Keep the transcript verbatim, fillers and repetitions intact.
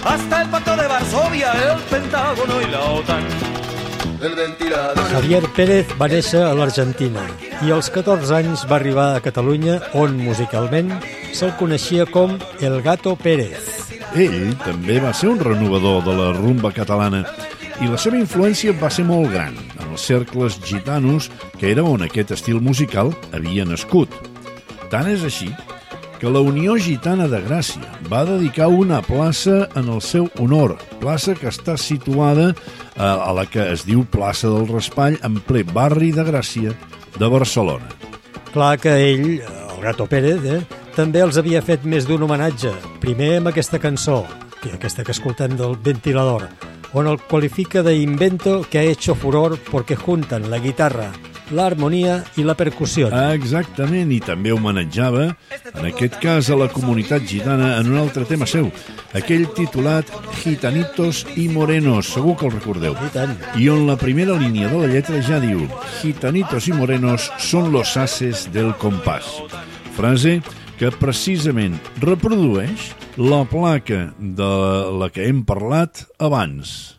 hasta el Pacto de Varsovia, el Pentágono y la OTAN. El ventilador. Javier Pérez va néixer a l'Argentina i als catorze anys va arribar a Catalunya, on musicalment se'l coneixia com El Gato Pérez. Ell també va ser un renovador de la rumba catalana i la seva influència va ser molt gran en els cercles gitanos, que era on aquest estil musical havia nascut. Tant és així que la Unió Gitana de Gràcia va dedicar una plaça en el seu honor, plaça que està situada a la que es diu plaça del Raspall, en ple barri de Gràcia de Barcelona. Clar que ell, el Gato Pérez, eh, també els havia fet més d'un homenatge, primer amb aquesta cançó, que aquesta que escoltem del Ventilador, on el qualifica de invento que ha hecho furor porque juntan la guitarra, la armonía i la percussió. Exactament, i també homenatjava, en aquest cas, a la comunitat gitana en un altre tema seu, aquell titulat Gitanitos y Morenos, segur que el recordeu. I tant. I on la primera línia de la lletra ja diu Gitanitos y Morenos son los ases del compàs. Frase que precisament reprodueix la placa de la que hem parlat abans.